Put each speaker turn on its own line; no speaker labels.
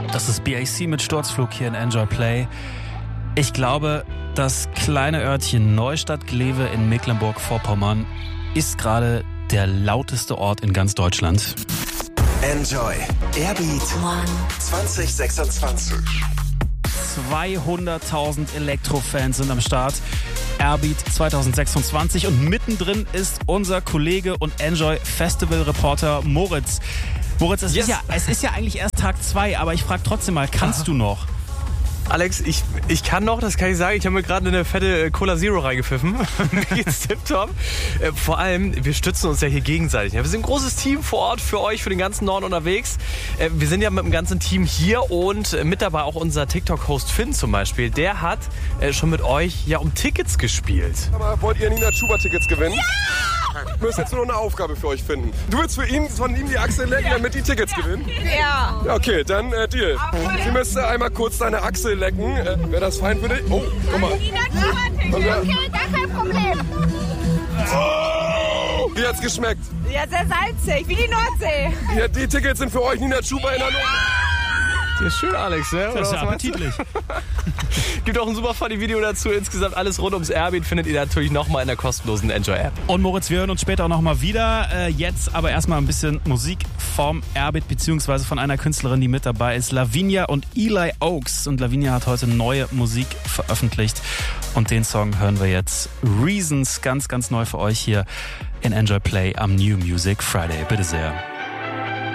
Das ist BAC mit Sturzflug hier in Enjoy Play. Ich glaube, das kleine Örtchen Neustadt-Glewe in Mecklenburg-Vorpommern ist gerade der lauteste Ort in ganz Deutschland.
Enjoy Airbeat 2026.
200.000 Elektrofans sind am Start. Airbeat 2026 und mittendrin ist unser Kollege und Enjoy Festival Reporter Moritz. Moritz, es ist ja eigentlich erst Tag 2, aber ich frage trotzdem mal, kannst du noch?
Alex, ich kann noch, das kann ich sagen. Ich habe mir gerade eine fette Cola Zero reingepfiffen. Mir geht's tipptopp. Vor allem, wir stützen uns ja hier gegenseitig. Wir sind ein großes Team vor Ort für euch, für den ganzen Norden unterwegs. Wir sind ja mit dem ganzen Team hier und mit dabei auch unser TikTok-Host Finn zum Beispiel. Der hat schon mit euch ja um Tickets gespielt.
Aber wollt ihr Nina Chuba-Tickets gewinnen? Ja! Ich muss jetzt nur eine Aufgabe für euch finden. Du willst von ihm die Achsel lecken, damit die Tickets gewinnen?
Ja.
Okay, dann Deal. Sie müsste einmal kurz deine Achsel lecken. Wäre das fein für dich? Oh, guck mal.
Nina Chuba-Tickets. Okay, gar kein Problem.
Oh! Wie hat's geschmeckt?
Ja, sehr salzig, wie die Nordsee.
Ja, die Tickets sind für euch, Nina Chuba in Hannover.
Das ist schön, Alex, ne?
Das ist ja appetitlich.
Gibt auch ein super funny Video dazu. Insgesamt alles rund ums Airbeat findet ihr natürlich nochmal in der kostenlosen Enjoy-App.
Und Moritz, wir hören uns später auch nochmal wieder. Jetzt aber erstmal ein bisschen Musik vom Airbeat, beziehungsweise von einer Künstlerin, die mit dabei ist. Lavinia und Eli Oaks. Und Lavinia hat heute neue Musik veröffentlicht. Und den Song hören wir jetzt. Reasons, ganz, ganz neu für euch hier in Enjoy Play am New Music Friday. Bitte sehr.